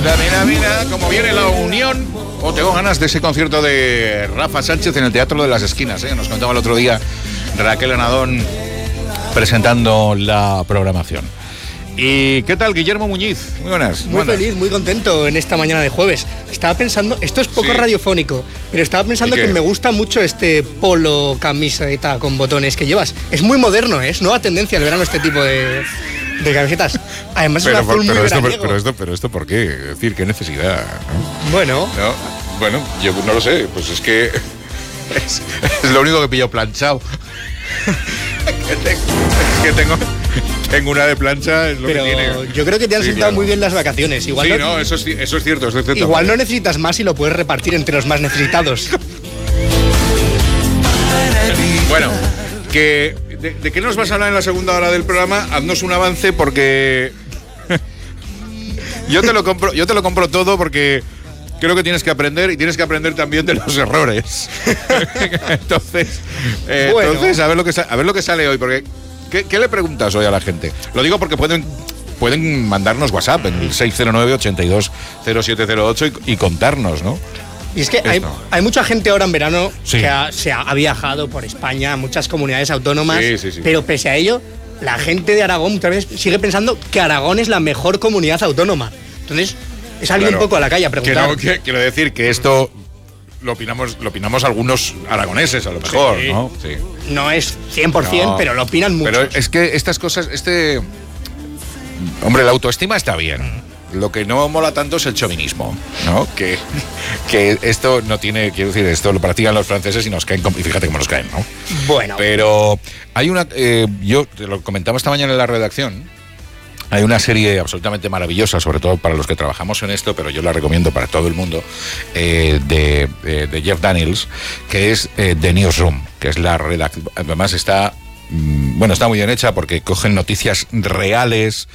Mira, como viene la unión. Tengo ganas de ese concierto de Rafa Sánchez en el Teatro de las Esquinas, ¿eh? Nos contaba el otro día Raquel Anadón presentando la programación. ¿Y qué tal, Guillermo Muñiz? Muy buenas. Muy feliz, muy contento en esta mañana de jueves. Estaba pensando, esto es poco radiofónico, pero estaba pensando que me gusta mucho este polo camiseta con botones que llevas. Es muy moderno, es nueva tendencia el verano este tipo de camisetas. Además es un azul muy veraniego. Pero esto ¿por qué? Es decir, ¿qué necesidad? ¿No? Bueno, yo no lo sé, pues es que es lo único que pillo planchado. que tengo una de plancha, es lo pero que tiene. Yo creo que te han sentado muy bien las vacaciones. Igual eso es cierto. Igual no necesitas más y lo puedes repartir entre los más necesitados. Bueno, ¿de qué nos vas a hablar en la segunda hora del programa? Haznos un avance porque yo te lo compro todo porque creo que tienes que aprender y tienes que aprender también de los errores. Entonces, a ver lo que sale hoy, porque ¿qué le preguntas hoy a la gente? Lo digo porque pueden mandarnos WhatsApp en el 609-820708 y contarnos, ¿no? Y es que hay mucha gente ahora en verano que ha viajado por España, muchas comunidades autónomas, pero pese a ello, la gente de Aragón muchas veces sigue pensando que Aragón es la mejor comunidad autónoma. Entonces, es salir un poco a la calle a preguntar. Quiero decir que esto lo opinamos algunos aragoneses, a lo mejor, ¿no? Sí. No es 100%, pero lo opinan muchos. Pero es que estas cosas, hombre, la autoestima está bien. Lo que no mola tanto es el chauvinismo, ¿no? Que esto no tiene, quiero decir, esto lo practican los franceses y nos caen, y fíjate cómo nos caen, ¿no? Bueno. Pero hay yo te lo comentaba esta mañana en la redacción, hay una serie absolutamente maravillosa, sobre todo para los que trabajamos en esto, pero yo la recomiendo para todo el mundo, de Jeff Daniels, que es The Newsroom, que es la redacción. Además está muy bien hecha porque cogen noticias reales,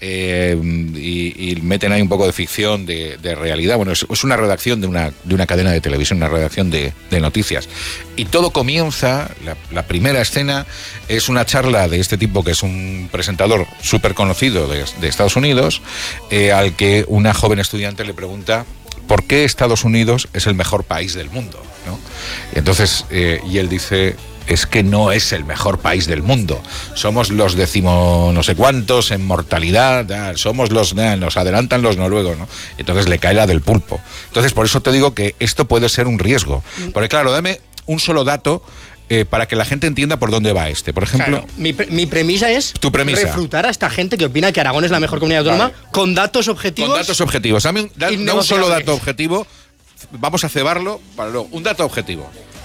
y meten ahí un poco de ficción, de realidad. Bueno, es una redacción de una cadena de televisión, una redacción de noticias. Y todo comienza, la primera escena es una charla de este tipo, que es un presentador súper conocido de Estados Unidos, al que una joven estudiante le pregunta ¿por qué Estados Unidos es el mejor país del mundo? ¿No? Y entonces, y él dice: es que no es el mejor país del mundo. Somos los décimo no sé cuántos en mortalidad, nos adelantan los noruegos, ¿no? Entonces le cae la del pulpo. Entonces, por eso te digo que esto puede ser un riesgo. Porque claro, dame un solo dato para que la gente entienda por dónde va por ejemplo. Claro, mi premisa es refutar a esta gente que opina que Aragón es la mejor comunidad autónoma con datos objetivos. Con datos objetivos. Dame un solo dato objetivo. Vamos a cebarlo para luego. Un dato objetivo.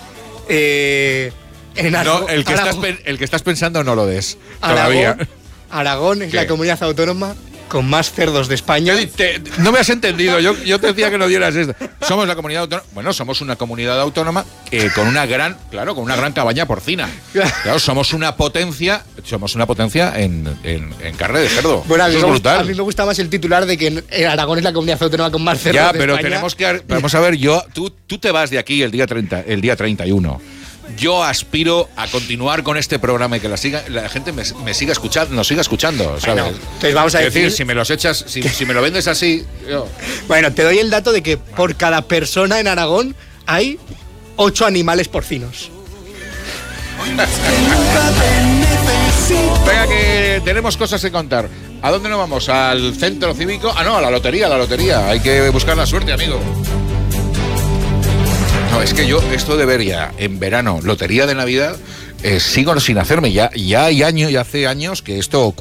El que estás pensando no lo des todavía. Aragón es la comunidad autónoma con más cerdos de España. No me has entendido. Yo te decía que no dieras esto. Somos la comunidad autónoma. Bueno, somos una comunidad autónoma con una gran cabaña porcina. Claro, somos una potencia en carne de cerdo. Bueno, eso es brutal. A mí me gusta más el titular de que Aragón es la comunidad autónoma con más cerdos de España. Ya, pero tenemos que. Vamos a ver, tú te vas de aquí el día 31. Yo aspiro a continuar con este programa y que la gente me siga escuchando, nos siga escuchando, ¿sabes? Bueno, entonces vamos a decir, si me los echas, si me lo vendes así, yo. Bueno, te doy el dato de que por cada persona en Aragón hay 8 animales porcinos. Venga, que tenemos cosas que contar. ¿A dónde nos vamos? ¿Al centro cívico? No, a la lotería. Hay que buscar la suerte, amigo. No, es que yo esto de ver ya en verano lotería de Navidad sigo sin hacerme. Ya hace años que esto ocurre.